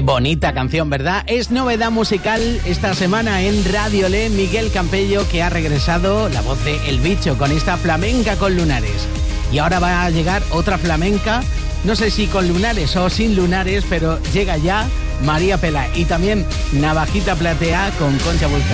Qué bonita canción, ¿verdad? Es novedad musical esta semana en Radio Le, Miguel Campello, que ha regresado la voz de El Bicho con esta flamenca con lunares. Y ahora va a llegar otra flamenca, no sé si con lunares o sin lunares, pero llega ya María Pela y también Navajita Platea con Concha Vulca.